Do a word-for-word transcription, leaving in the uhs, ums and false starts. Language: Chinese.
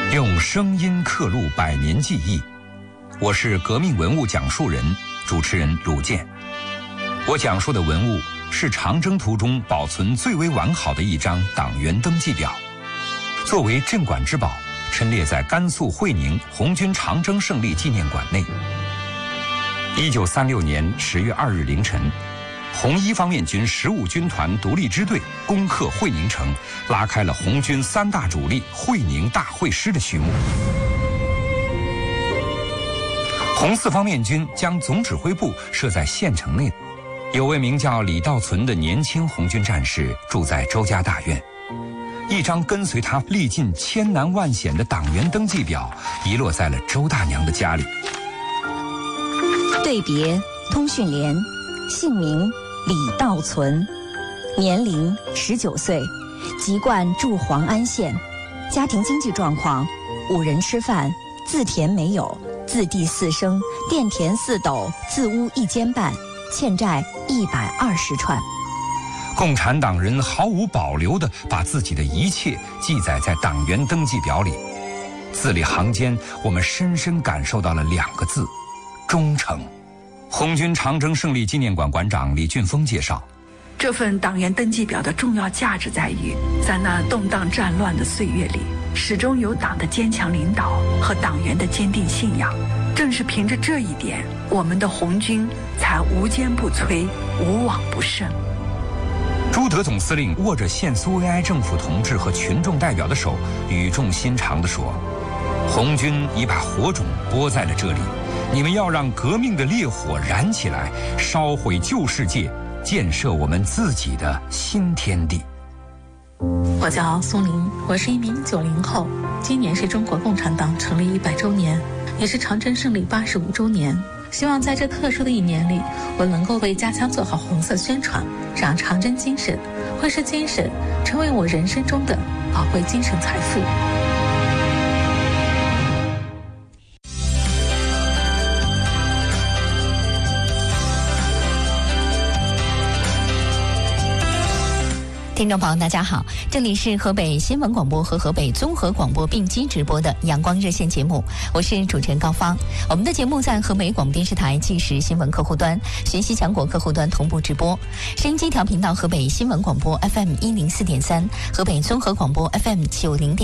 用声音刻录百年记忆。我是革命文物讲述人，主持人鲁健。我讲述的文物是长征途中保存最为完好的一张党员登记表，作为镇馆之宝，陈列在甘肃会宁红军长征胜利纪念馆内。一九三六年十月二日凌晨，红一方面军十五军团独立支队攻克会宁城，拉开了红军三大主力会宁大会师的序幕。红四方面军将总指挥部设在县城内，有位名叫李道存的年轻红军战士住在周家大院。一张跟随他历尽千难万险的党员登记表遗落在了周大娘的家里。 对别通讯连，姓名李道存，年龄十九岁，籍贯驻黄安县，家庭经济状况五人吃饭，自田没有，自地四升，佃田四斗，自屋一间半，欠债一百二十串。 共产党人毫无保留地把自己的一切记载在党员登记表里，字里行间我们深深感受到了两个字：忠诚。红军长征胜利纪念馆馆长李俊峰介绍， 这份党员登记表的重要价值在于，在那动荡战乱的岁月里，始终有党的坚强领导和党员的坚定信仰。正是凭着这一点，我们的红军才无坚不摧，无往不胜。 朱德总司令握着现苏维埃政府同志和群众代表的手，语重心长地说：红军已把火种播在了这里，你们要让革命的烈火燃起来，烧毁旧世界，建设我们自己的新天地。 我叫松林，我是一名九零后，今年是中国共产党成立一百周年，也是长征胜利八十五周年。希望在这特殊的一年里，我能够为家乡做好红色宣传，让长征精神、会师精神成为我人生中的宝贵精神财富。 听众朋友大家好，这里是河北新闻广播和河北综合广播并机直播的阳光热线节目，我是主持人高芳。我们的节目在河北广播电视台纪实新闻客户端、学习强国客户端同步直播，收音机调频道河北新闻广播 F M 一零四点三，河北综合广播 F M 九零点。